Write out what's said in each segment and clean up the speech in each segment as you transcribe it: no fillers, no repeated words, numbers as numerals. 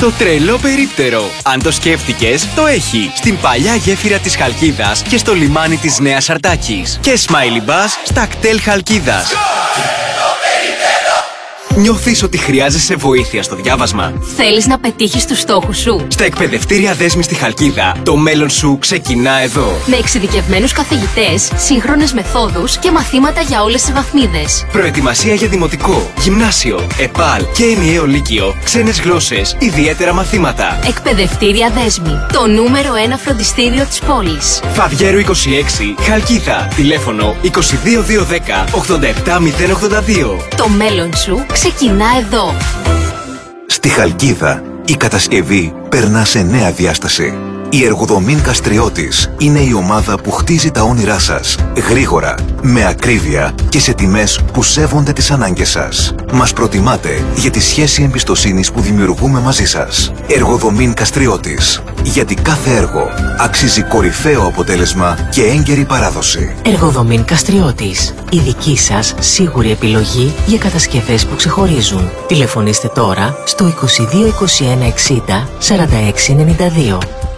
Στο τρελό περίπτερο. Αν το σκέφτηκες, το έχει. Στην παλιά γέφυρα της Χαλκίδας και στο λιμάνι της Νέας Αρτάκης. Και Smiley Bus στα κτέλ Χαλκίδας. Νιώθεις ότι χρειάζεσαι βοήθεια στο διάβασμα? Θέλεις να πετύχεις τους στόχους σου? Στα εκπαιδευτήρια Δέσμη στη Χαλκίδα, το μέλλον σου ξεκινά εδώ. Με εξειδικευμένους καθηγητές, σύγχρονες μεθόδους και μαθήματα για όλες τις βαθμίδες. Προετοιμασία για δημοτικό, γυμνάσιο, ΕΠΑΛ και ενιαίο λύκειο, ξένες γλώσσες, ιδιαίτερα μαθήματα. Εκπαιδευτήρια Δέσμη, το νούμερο 1 φροντιστήριο της πόλης. Φαδιέρου 26, Χαλκίδα. Τηλέφωνο 22210 87082. Το μέλλον σου ξεκινά εδώ. Στη Χαλκίδα, η κατασκευή περνά σε νέα διάσταση. Η Εργοδομήν Καστριώτης είναι η ομάδα που χτίζει τα όνειρά σας γρήγορα, με ακρίβεια και σε τιμές που σέβονται τις ανάγκες σας. Μας προτιμάτε για τη σχέση εμπιστοσύνης που δημιουργούμε μαζί σας. Εργοδομήν Καστριώτης. Γιατί κάθε έργο αξίζει κορυφαίο αποτέλεσμα και έγκαιρη παράδοση. Εργοδομήν Καστριώτης. Η δική σας σίγουρη επιλογή για κατασκευές που ξεχωρίζουν. Τηλεφωνήστε τώρα στο 22 21 60 46 92.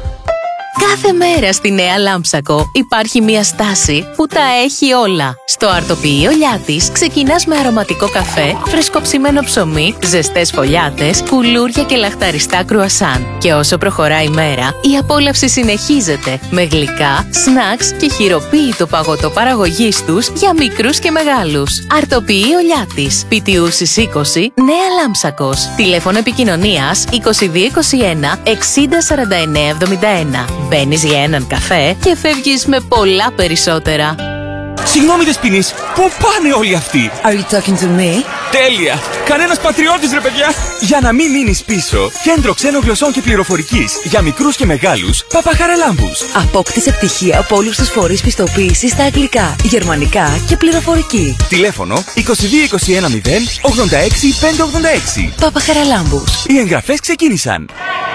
Κάθε μέρα στη Νέα Λάμψακο υπάρχει μια στάση που τα έχει όλα. Στο αρτοποιείο Λιάτης ξεκινάς με αρωματικό καφέ, φρεσκοψημένο ψωμί, ζεστές φωλιάτες, κουλούρια και λαχταριστά κρουασάν. Και όσο προχωράει η μέρα, η απόλαυση συνεχίζεται με γλυκά, σνακς και χειροποίητο παγωτό παραγωγής τους για μικρούς και μεγάλους. Αρτοποιείο Λιάτης, Πιτιούσης 20, Νέα Λάμψακος. Τηλέφωνο επικοινωνίας 2221 60 49 71. Μπαίνεις για έναν καφέ και φεύγεις με πολλά περισσότερα. Συγγνώμη Δεσποινής, πού πάνε όλοι αυτοί? Are you talking to me? Τέλεια! Κανένας πατριώτης ρε παιδιά! Για να μην μείνεις πίσω, κέντρο ξένων γλωσσών και πληροφορικής για μικρούς και μεγάλους, Παπαχαραλάμπους. Απόκτησε πτυχία από όλους τους φορείς πιστοποίησης στα αγγλικά, γερμανικά και πληροφορική. Τηλέφωνο 2221 0 86 586. Παπαχαραλάμπους. Οι εγγραφές ξεκίνησαν.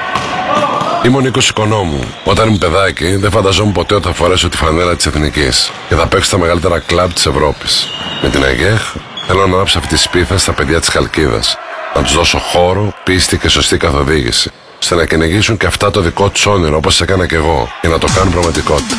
Είμαι ο Νίκος Οικονόμου. Όταν ήμουν παιδάκι, δεν φανταζόμουν ποτέ ότι θα φορέσω τη φανέλα της Εθνικής και θα παίξω στα μεγαλύτερα κλαμπ της Ευρώπης. Με την ΑΓΕΧ θέλω να ανάψω αυτή τη σπίθα στα παιδιά της Χαλκίδας. Να τους δώσω χώρο, πίστη και σωστή καθοδήγηση, ώστε να κυνηγήσουν και αυτά το δικό τους όνειρο όπως έκανα κι εγώ και να το κάνουν πραγματικότητα.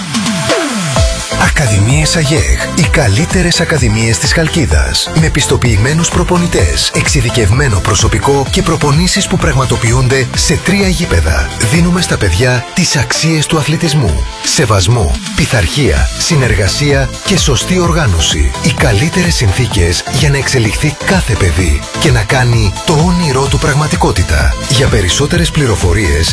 Ακαδημίες ΑΓΕΧ. Οι καλύτερες ακαδημίες της Χαλκίδας. Με πιστοποιημένους προπονητές, εξειδικευμένο προσωπικό και προπονήσεις που πραγματοποιούνται σε 3 γήπεδα. Δίνουμε στα παιδιά τις αξίες του αθλητισμού. Σεβασμό, πειθαρχία, συνεργασία και σωστή οργάνωση. Οι καλύτερες συνθήκες για να εξελιχθεί κάθε παιδί και να κάνει το όνειρό του πραγματικότητα. Για περισσότερες πληροφορίες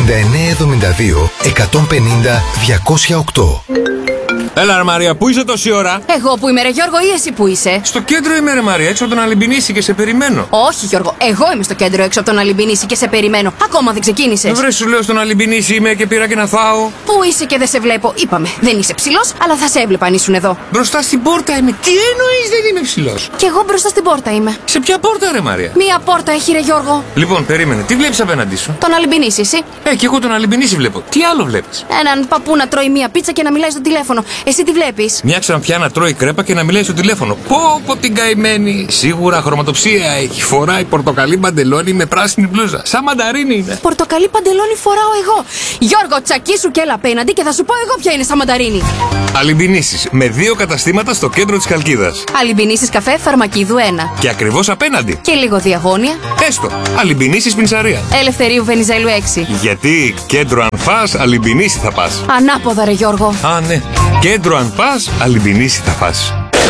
6972 150 208. Έλα ρε Μαρία, πού είσαι τόση ώρα? Εγώ που είμαι ρε Γιώργο ή εσύ που είσαι? Στο κέντρο είμαι ρε Μαρία, έξω από τον Αλυμπινίση και σε περιμένω. Όχι Γιώργο, εγώ είμαι στο κέντρο έξω από τον Αλυμπινίση και σε περιμένω. Ακόμα δεν ξεκίνησες. Βρε σου λέω στον Αλυμπινίση είμαι και πήρα και να φάω. Πού είσαι και δεν σε βλέπω? Είπαμε, δεν είσαι ψηλός, αλλά θα σε έβλεπα αν ήσουν εδώ. Μπροστά στην πόρτα είμαι. Τι εννοείς δεν είμαι ψηλός? Κι εγώ μπροστά στην πόρτα είμαι. Σε ποια πόρτα ρε Μαρία? Μία πόρτα έχει ρε Γιώργο. Λοιπόν, περίμενε, τι βλέπεις απέναντί σου? Τον Αλυμπινίση εσύ. Κι εγώ τον Αλυμπινίση βλέπω. Τι άλλο βλέπεις? Έναν παππού να τρώει μία πίτσα και να μιλάει στο τηλέφωνο. Εσύ τι βλέπεις? Μια ξανθιά να τρώει κρέπα και να μιλάει στο τηλέφωνο. Πω την καημένη. Σίγουρα χρωματοψία έχει. Φοράει πορτοκαλί παντελόνι με πράσινη μπλούζα. Σαν μανταρίνι είναι. Πορτοκαλί παντελόνι φοράω εγώ. Γιώργο, τσακίσου και έλα απέναντι και θα σου πω εγώ ποια είναι σαν μανταρίνι. Αλυμπινίσεις με 2 καταστήματα στο κέντρο της Χαλκίδας. Αλυμπινίσεις καφέ Φαρμακίδου 1. Και ακριβώς απέναντι. Και λίγο διαγώνια. Έστω. Αλυμπινίσεις Πινσαρία. Ελευθερίου Βενιζέλου 6. Γιατί κέντρο αν φας, Αλυμπινίση θα πας. Ανάποδα ρε Γιώργο. Α, ναι. Κέντρο αν πας, Αλυμπινίση θα φας.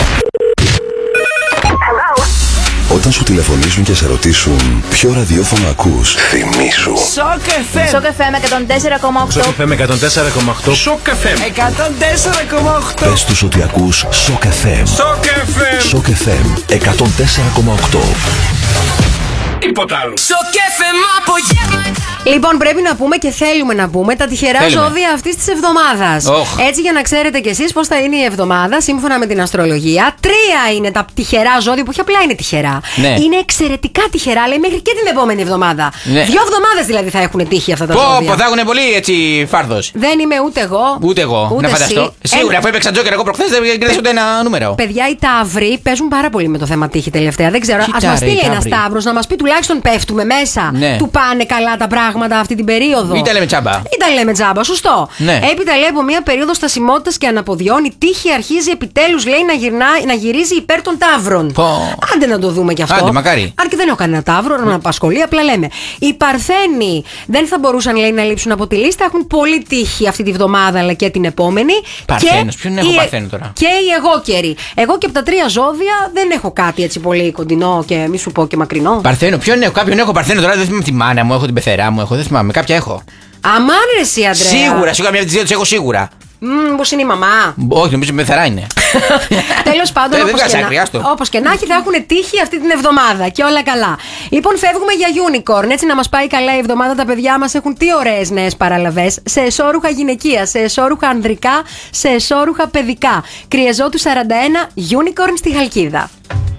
Όταν σου τηλεφωνήσουν και σε ρωτήσουν ποιο ραδιόφωνο ακούς, θυμήσου. Σοκ FM. Σοκ FM 104,8. Σοκ FM 104,8. Σοκ FM 104,8. Πες τους ότι ακούς Σοκ FM. Σοκ FM. Σοκ FM 104,8. Τίποτα άλλο. Σοκ FM απογεύματα. Λοιπόν, πρέπει να πούμε και θέλουμε να πούμε τα τυχερά ζώδια αυτής της εβδομάδας. Έτσι, για να ξέρετε κι εσείς πώς θα είναι η εβδομάδα, σύμφωνα με την αστρολογία. 3 είναι τα τυχερά ζώδια, που όχι απλά είναι τυχερά. Ναι. Είναι εξαιρετικά τυχερά, λέει, μέχρι και την επόμενη εβδομάδα. Ναι. 2 εβδομάδες δηλαδή θα έχουν τύχει αυτά τα ζώδια. Θα έχουν πολύ έτσι φάρδος. Δεν είμαι ούτε εγώ. Ούτε εγώ. Να φανταστώ. Σίγουρα, αφού έπαιξα τζόκερ εγώ προχθές, δεν κρατήσω ούτε ένα νούμερο. Παιδιά, οι ταύροι παίζουν πάρα πολύ με το θέμα τύχη τελευταία. Δεν ξέρω. Ας μας στείλει ένα Σταύρος να μας πει τουλάχιστον πέφτουμε μέσα. Ναι. Του πάνε καλά τα πράγματα αυτή την περίοδο. Ή τα λέμε τσάμπα. Σωστό. Ναι. Έπειτα λέει από μια περίοδο στασιμότητας και αναποδιών, η τύχη αρχίζει επιτέλους, λέει, να γυρίζει υπέρ των ταύρων. Άντε να το δούμε κι αυτό. Άντε, μακάρι. Αν και δεν έχω κανένα ταύρο να με απασχολεί, απλά λέμε. Οι Παρθένοι δεν θα μπορούσαν, λέει, να λείψουν από τη λίστα. Έχουν πολύ τύχη αυτή τη βδομάδα αλλά και την επόμενη. Παρθένος, ποιον έχω Παρθένο τώρα. Και οι εγώκεροι. Εγώ και από τα 3 ζώδια δεν έχω κάτι έτσι πολύ κοντινό και μη σου πω και μακρινό. Παρθένο, κάποιον έχω Παρθένο τώρα, δεν θυμάμαι τη μάνα μου, έχω την πεθερά μου, δεν θυμάμαι, κάποια έχω. Αμάν ρε εσύ, Αντρέα. Σίγουρα, μια από τις 2 τους έχω σίγουρα. Πώς είναι η μαμά? Όχι, νομίζω με πεθερά είναι. Τέλος πάντων, όπως και να έχει, θα έχουν τύχει αυτή την εβδομάδα και όλα καλά. Λοιπόν, φεύγουμε για unicorn. Έτσι να μας πάει καλά η εβδομάδα. Τα παιδιά μας έχουν τι ωραίες νέες παραλαβές. Σε εσώρουχα γυναικεία, σε εσώρουχα ανδρικά, σε εσώρουχα παιδικά. Κρυεζότου 41, unicorn στη Χαλκίδα.